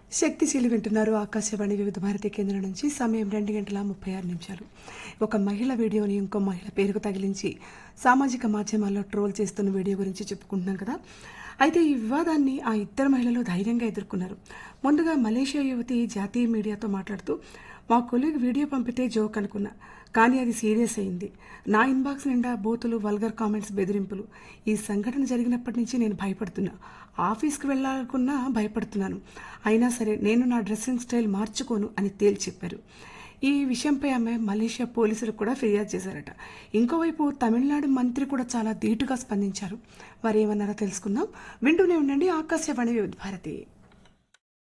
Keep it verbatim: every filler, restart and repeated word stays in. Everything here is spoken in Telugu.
శక్తిశీలి వింటున్నారు ఆకాశవాణి వివిధ భారతి కేంద్రం నుంచి. సమయం రెండు గంటల ముప్పై ఆరు నిమిషాలు. ఒక మహిళ వీడియోని ఇంకో మహిళ పేరుకు తగిలించి సామాజిక మాధ్యమాల్లో ట్రోల్ చేస్తున్న వీడియో గురించి చెప్పుకుంటున్నాం కదా. అయితే ఈ వివాదాన్ని ఆ ఇద్దరు మహిళలు ధైర్యంగా ఎదుర్కొన్నారు. ముందుగా మలేషియా యువతి జాతీయ మీడియాతో మాట్లాడుతూ, మా కొలీగ్ వీడియో పంపితే జోక్ అనుకున్నా, కానీ అది సీరియస్ అయింది. నా ఇన్బాక్స్ నిండా బూతులు, వల్గర్ కామెంట్స్, బెదిరింపులు. ఈ సంఘటన జరిగినప్పటి నుంచి నేను భయపడుతున్నా. ఆఫీస్కి వెళ్ళాలనుకున్నా భయపడుతున్నాను. అయినా సరే నేను నా డ్రెస్సింగ్ స్టైల్ మార్చుకోను అని తేల్చి చెప్పారు. ఈ విషయంపై ఆమె మలేషియా పోలీసులకు కూడా ఫిర్యాదు చేశారట. ఇంకోవైపు తమిళనాడు మంత్రి కూడా చాలా ధీటుగా స్పందించారు. వారు ఏమన్నారో తెలుసుకుందాం. వింటూనే ఉండండి ఆకాశవాణి వివిధ భారతి.